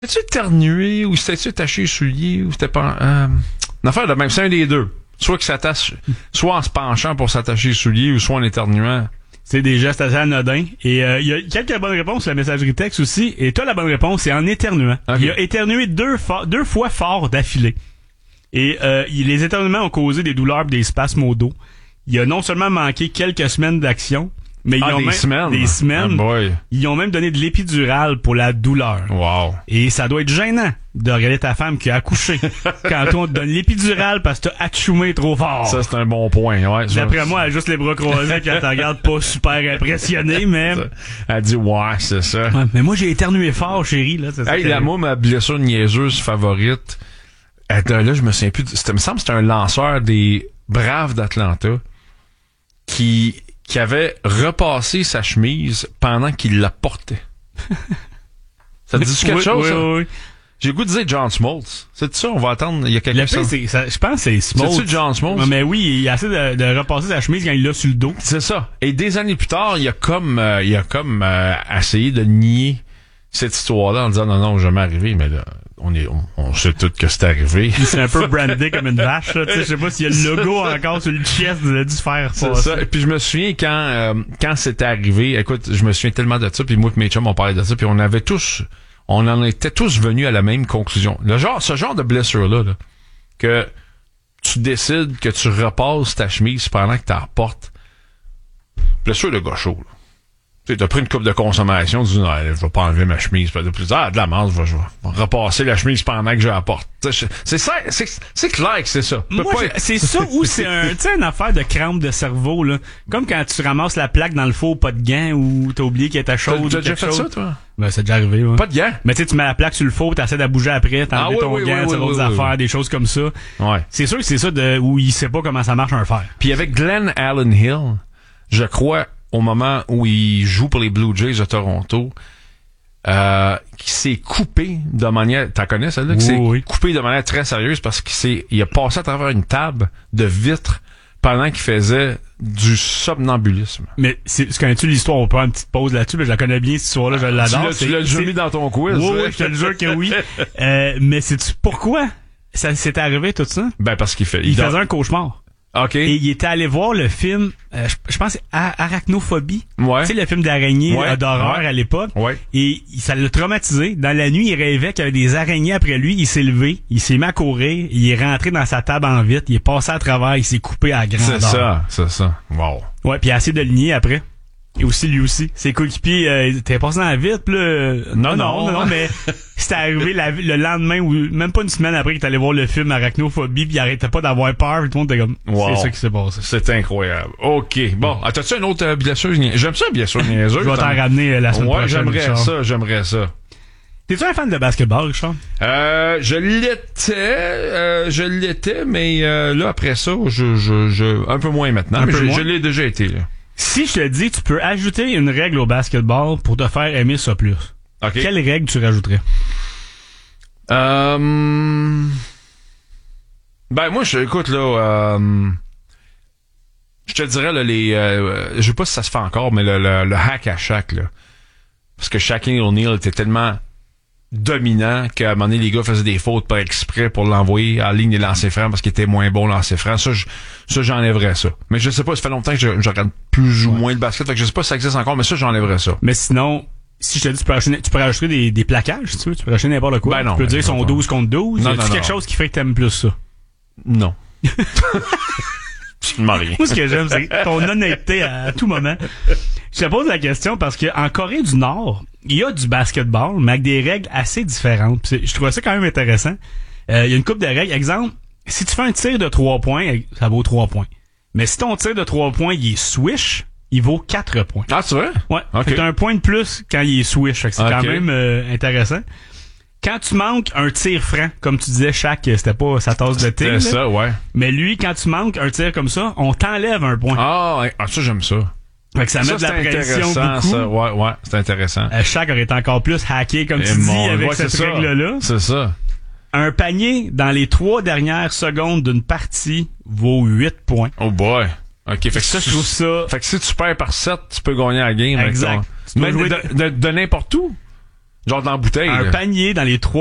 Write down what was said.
T'as-tu éternué ou c'était-tu attaché les souliers ou c'était pas... une affaire de même, c'est un des deux. Soit qu'il s'attache, soit en se penchant pour s'attacher les souliers ou soit en éternuant. C'est des gestes assez anodins. Et il y a quelques bonnes réponses sur la messagerie texte aussi. Et toi, la bonne réponse, c'est en éternuant. Okay. Il a éternué deux fois fort d'affilée. Et les éternuements ont causé des douleurs et des spasmes au dos. Il a non seulement manqué quelques semaines d'action, mais des semaines. Oh Ils ont même donné de l'épidurale pour la douleur. Wow. Et ça doit être gênant de regarder ta femme qui a accouché quand on te donne l'épidurale parce que t'as atchoumé trop fort. Ça, c'est un bon point. Ouais, d'après moi, elle a juste les bras croisés quand elle te regarde pas super impressionnée, mais... Elle dit, ouais, c'est ça. Ouais, mais moi, j'ai éternué fort, chérie. Là, moi, ma blessure niaiseuse favorite, là, je me souviens plus... me semble que c'était un lanceur des Braves d'Atlanta qui avait repassé sa chemise pendant qu'il la portait. Ça te dit quelque chose, ça? Oui. J'ai le goût de dire John Smoltz. C'est ça, on va attendre. Il y a quelqu'un qui... Je pense que c'est Smoltz. C'est-tu John Smoltz? Mais oui, il a essayé de repasser sa chemise quand il l'a sur le dos. C'est ça. Et des années plus tard, il a comme essayé de nier cette histoire-là en disant non, jamais arrivé, mais là, on sait tout que c'est arrivé. C'est un peu brandé comme une vache, là. Je sais pas s'il y a le logo encore sur le chest, il a dû se faire passer. C'est ça. Et puis je me souviens quand c'était arrivé, écoute, je me souviens tellement de ça, puis moi et mes chums on parlait de ça, puis on en était tous venus à la même conclusion. Ce genre de blessure-là, là, que tu décides que tu repasses ta chemise pendant que tu la portes. Blessure de gaucho, là. Tu sais, t'as pris une coupe de consommation, tu dis, non, je vais pas enlever ma chemise. Puis de la merde, je vais repasser la chemise pendant que je la porte. C'est ça, c'est clair que c'est ça. C'est ça ou c'est une affaire de crampe de cerveau, là. Comme quand tu ramasses la plaque dans le four, pas de gants, ou t'as oublié qu'elle était chaude. T'as déjà fait ça, toi? Ben, c'est déjà arrivé, ouais. Pas de gants? Mais tu sais, tu mets la plaque sur le four, t'essaies de bouger après, t'enlèves ton gant, tu d'autres affaires, des choses comme ça. Ouais. C'est sûr que c'est ça où il sait pas comment ça marche un fer. Puis avec Glenn Allen Hill, je crois, au moment où il joue pour les Blue Jays de Toronto, qui s'est coupé de manière... T'en connais celle-là? Qui s'est coupé de manière très sérieuse parce qu'il a passé à travers une table de vitre pendant qu'il faisait du somnambulisme. Mais connais-tu l'histoire? On peut faire une petite pause là-dessus, mais je la connais bien, cette histoire-là, je l'adore. Tu l'as déjà mis dans ton quiz. Oui, je te le jure que oui. Mais sais-tu pourquoi ça s'est arrivé tout ça? Ben, parce qu'il faisait un cauchemar. OK. Et il était allé voir le film, je pense c'est Arachnophobie. Ouais. Tu sais, le film d'araignée d'horreur à l'époque. Ouais. Et ça l'a traumatisé. Dans la nuit, il rêvait qu'il y avait des araignées après lui. Il s'est levé, il s'est mis à courir, il est rentré dans sa table en vitre, il est passé à travers, il s'est coupé à grandeur. C'est ça. Wow. Ouais, puis il a essayé de le nier après. Et aussi, lui aussi. Ses coéquipiers, t'es passé dans la vitre, pis là... Non, mais c'était arrivé le lendemain ou même pas une semaine après qu'il est allé voir le film Arachnophobie pis il arrêtait pas d'avoir peur, pis tout le monde était comme... Wow. C'est ça qui s'est passé. C'est incroyable. OK. Bon, t'as-tu une autre blessure? J'aime ça, blessure niaiseuse. Je vais t'en ramener la semaine prochaine. Ouais, j'aimerais ça. T'es-tu un fan de basketball, Richard? Je l'étais, mais là, après ça, je un peu moins maintenant. Mais je l'ai déjà été, là. Si je te dis, tu peux ajouter une règle au basketball pour te faire aimer ça plus. Okay. Quelle règle tu rajouterais? Ben, moi, écoute, là, je te dirais, là, je sais pas si ça se fait encore, mais le hack à Shaq, là. Parce que Shaquille O'Neal était tellement dominant qu'à un moment donné, les gars faisaient des fautes par exprès pour l'envoyer en ligne des lancers francs parce qu'il était moins bon lancers francs. Ça, j'enlèverais ça. Mais je sais pas, ça fait longtemps que je regarde plus ou moins le basket, fait que je sais pas si ça existe encore, mais ça, j'enlèverais ça. Mais sinon, si je te dis, tu peux rajouter des plaquages, si tu veux, tu peux rajouter n'importe quoi. Ben non. Tu peux dire son 12 contre 12. Non, quelque chose qui fait que t'aimes plus ça? Non. Absolument rien. Moi, ce que j'aime, c'est ton honnêteté à tout moment. Je te pose la question parce que en Corée du Nord, il y a du basketball, mais avec des règles assez différentes. Je trouvais ça quand même intéressant. Il y a une couple de règles. Exemple, si tu fais un tir de 3 points, ça vaut 3 points. Mais si ton tir de 3 points, il est swish, il vaut 4 points. Ah, c'est vrai? Ouais. Okay. Fait que t'as un point de plus quand il est swish. Fait que c'est quand même intéressant. Quand tu manques un tir franc, comme tu disais, c'était pas sa tasse de thé. C'est ça, ouais. Mais lui, quand tu manques un tir comme ça, on t'enlève un point. Ah, ça, j'aime ça. Fait que ça met de la pression beaucoup. Ça. Ouais, c'est intéressant. Shaq aurait été encore plus hacké, comme tu dis, avec cette règle-là. C'est ça. Un panier dans les 3 dernières secondes d'une partie vaut 8 points. Oh boy. OK, fait que ça, je trouve ça... Fait que si tu perds par 7, tu peux gagner la game. Exact. Même de n'importe où? Genre dans la bouteille. Un là. panier dans les 3